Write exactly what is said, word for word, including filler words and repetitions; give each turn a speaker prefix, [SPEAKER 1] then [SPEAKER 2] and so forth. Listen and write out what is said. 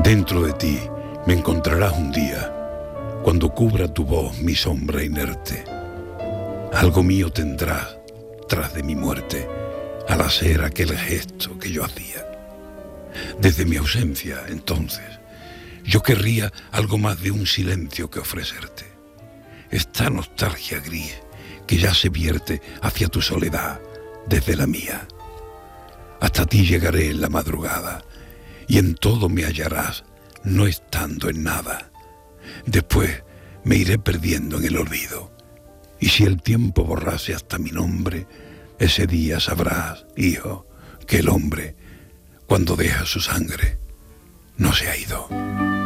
[SPEAKER 1] Dentro de ti me encontrarás un día, cuando cubra tu voz mi sombra inerte. Algo mío tendrás tras de mi muerte, al hacer aquel gesto que yo hacía. Desde mi ausencia, entonces, yo querría algo más de un silencio que ofrecerte. Esta nostalgia gris que ya se vierte hacia tu soledad desde la mía. Hasta ti llegaré en la madrugada y en todo me hallarás, no estando en nada. Después me iré perdiendo en el olvido. Y si el tiempo borrase hasta mi nombre, ese día sabrás, hijo, que el hombre, cuando deja su sangre, no se ha ido.